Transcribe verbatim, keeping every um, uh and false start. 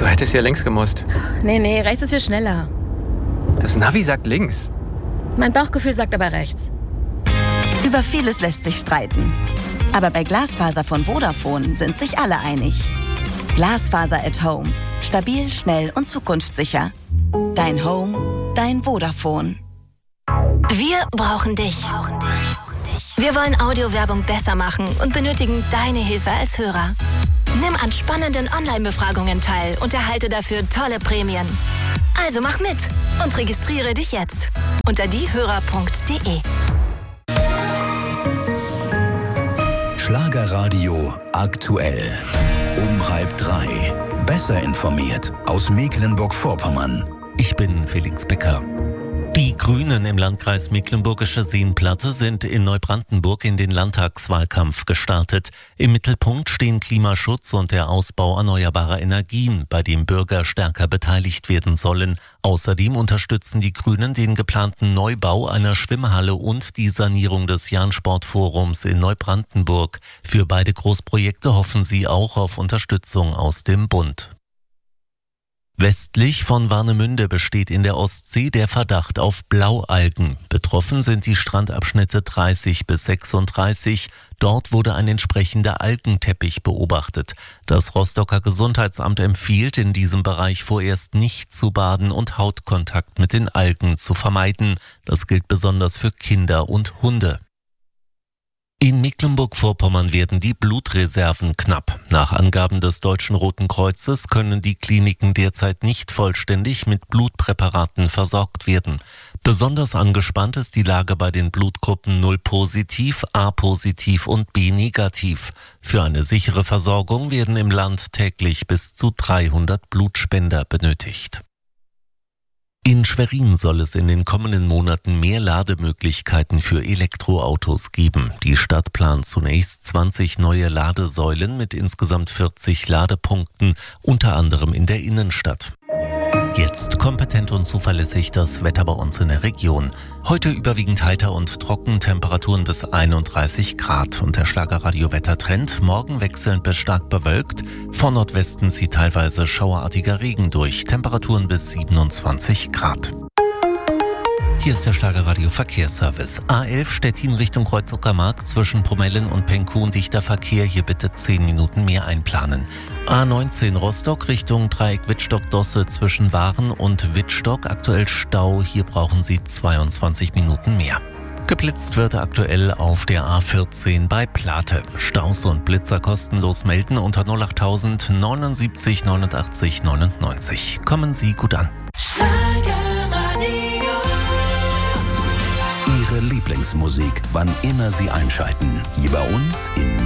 Du hättest ja links gemusst. Nee, nee, rechts ist viel schneller. Das Navi sagt links. Mein Bauchgefühl sagt aber rechts. Über vieles lässt sich streiten. Aber bei Glasfaser von Vodafone sind sich alle einig. Glasfaser at Home. Stabil, schnell und zukunftssicher. Dein Home, dein Vodafone. Wir brauchen dich. Wir wollen Audiowerbung besser machen und benötigen deine Hilfe als Hörer. Nimm an spannenden Online-Befragungen teil und erhalte dafür tolle Prämien. Also mach mit und registriere dich jetzt unter diehörer punkt de. Schlagerradio aktuell. Um halb drei. Besser informiert aus Mecklenburg-Vorpommern. Ich bin Felix Becker. Die Grünen im Landkreis Mecklenburgische Seenplatte sind in Neubrandenburg in den Landtagswahlkampf gestartet. Im Mittelpunkt stehen Klimaschutz und der Ausbau erneuerbarer Energien, bei dem Bürger stärker beteiligt werden sollen. Außerdem unterstützen die Grünen den geplanten Neubau einer Schwimmhalle und die Sanierung des Jahn-Sportforums in Neubrandenburg. Für beide Großprojekte hoffen sie auch auf Unterstützung aus dem Bund. Westlich von Warnemünde besteht in der Ostsee der Verdacht auf Blaualgen. Betroffen sind die Strandabschnitte dreißig bis sechsunddreißig. Dort wurde ein entsprechender Algenteppich beobachtet. Das Rostocker Gesundheitsamt empfiehlt, in diesem Bereich vorerst nicht zu baden und Hautkontakt mit den Algen zu vermeiden. Das gilt besonders für Kinder und Hunde. In Mecklenburg-Vorpommern werden die Blutreserven knapp. Nach Angaben des Deutschen Roten Kreuzes können die Kliniken derzeit nicht vollständig mit Blutpräparaten versorgt werden. Besonders angespannt ist die Lage bei den Blutgruppen null positiv, A positiv und B negativ. Für eine sichere Versorgung werden im Land täglich bis zu dreihundert Blutspender benötigt. In Schwerin soll es in den kommenden Monaten mehr Lademöglichkeiten für Elektroautos geben. Die Stadt plant zunächst zwanzig neue Ladesäulen mit insgesamt vierzig Ladepunkten, unter anderem in der Innenstadt. Jetzt kompetent und zuverlässig das Wetter bei uns in der Region. Heute überwiegend heiter und trocken, Temperaturen bis einunddreißig Grad. Und der Schlagerradio-Wettertrend, morgen wechselnd bis stark bewölkt. Von Nordwesten zieht teilweise schauerartiger Regen durch, Temperaturen bis siebenundzwanzig Grad. Hier ist der Schlagerradio Verkehrsservice. A elf Stettin Richtung Kreuzuckermark zwischen Promellen und Penkun dichter Verkehr. Hier bitte zehn Minuten mehr einplanen. A neunzehn Rostock Richtung Dreieck Wittstock-Dosse zwischen Waren und Wittstock. Aktuell Stau. Hier brauchen Sie zweiundzwanzig Minuten mehr. Geblitzt wird aktuell auf der A vierzehn bei Plate. Staus und Blitzer kostenlos melden unter null acht tausend neunundsiebzig neunundachtzig neunundneunzig. Kommen Sie gut an. Ihre Lieblingsmusik, wann immer Sie einschalten. Hier bei uns in